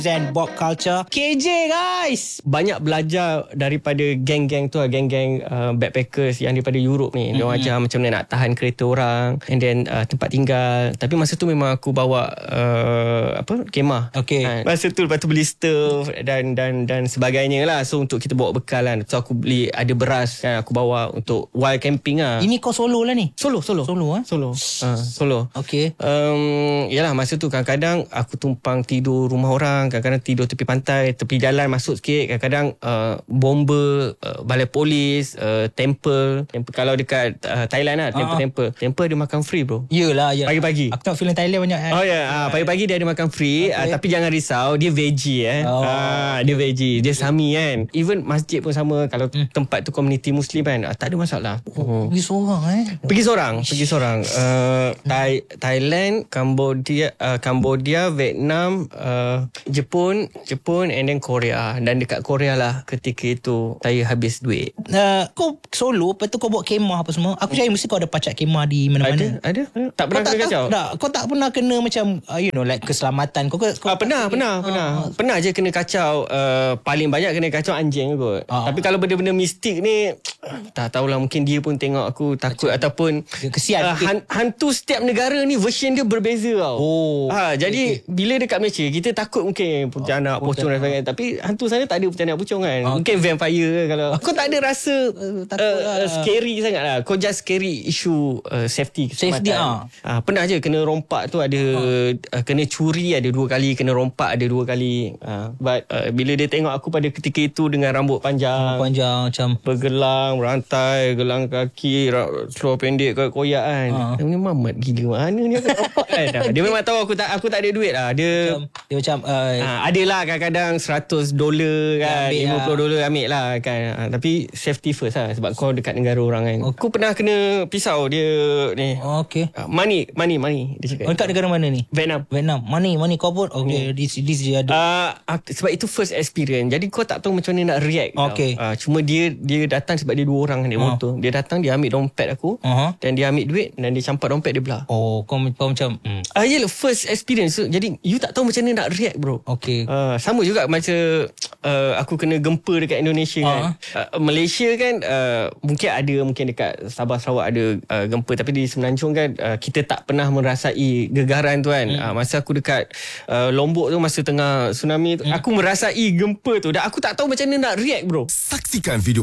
Zen Bob Culture KJ guys. Banyak belajar daripada geng-geng tu lah, geng-geng backpackers yang daripada Europe ni. Dia ajar macam mana nak tahan kereta orang, and then tempat tinggal. Tapi masa tu memang aku bawa kemah. Okay. Masa tu lepas tu beli stove dan sebagainya lah. So untuk kita bawa bekal kan. So aku beli ada beras kan, aku bawa untuk wild camping lah. Ini kau solo lah ni? Solo. Okay. Yalah masa tu kadang-kadang aku tumpang tidur rumah orang, kadang-kadang tidur tepi pantai, tepi jalan masuk sikit, kadang-kadang bomber, balai polis, temple kalau dekat Thailand lah, temple dia makan free bro. Yelah. Pagi-pagi Aku tengok filem Thailand banyak Oh ya, pagi-pagi dia ada makan free, tapi jangan risau, dia veggie dia veggie, dia sami kan. Even masjid pun sama, kalau tempat tu komuniti Muslim kan, tak ada masalah. Pergi seorang Pergi seorang. Thailand, Cambodia, Vietnam, Jepun and then Korea. Dan dekat Korea lah ketika itu saya habis duit. Kau solo, lepas tu kau bawa kemah apa semua. Aku percaya mesti kau ada pacak kemah di mana-mana. Ada. Tak pernah kena kacau. Kau tak pernah kena macam like keselamatan. Kau Pernah je kena kacau. Paling banyak kena kacau anjing kot. Tapi kalau benda-benda mistik ni, tak tahulah, mungkin dia pun tengok aku takut ataupun kesian. hantu setiap negara ni version dia berbeza tau. Jadi bila dekat Malaysia kita takut mungkin pontianak, pocong dan sebagainya, tapi hantu sana tak ada pontianak, pocong kan. Mungkin vampire kalau kau tak ada rasa scary sangat lah. Kau just scary issue safety. Pernah je kena rompak tu ada kena curi ada 2 kali, kena rompak ada 2 kali. But bila dia tengok aku pada ketika itu dengan rambut panjang macam bergelang, rantai, gelang kaki, seluar pendek koyak kan. Ni mamat gila mana ni aku rompak kan. Dia memang tahu aku tak ada duit lah. Dia macam adalah kadang-kadang $100 kan, $50 ambil lah kan. Tapi safety first lah, sebab kau dekat negara orang kan. Aku pernah kena pisau dia ni. Money dia cakap. Dekat negara mana ni? Vietnam. Money kau pun this je ada. Sebab itu first experience, jadi kau tak tahu macam mana nak react. Cuma dia datang sebab dia 2 orang naik motor. Dia datang, dia ambil dompet aku, dan dia ambil duit, dan dia campak dompet, dia belah. Kau macam yelah, first experience. So, jadi you tak tahu macam mana nak react bro. Sama juga macam aku kena gempa dekat Indonesia kan. Malaysia kan mungkin dekat Sabah Sarawak ada gempa, tapi di Semenanjung kan kita tak pernah merasai gegaran tu kan. Masa aku dekat Lombok tu, masa tengah tsunami tu, aku merasai gempa tu, dan aku tak tahu macam mana nak react bro. Saksikan video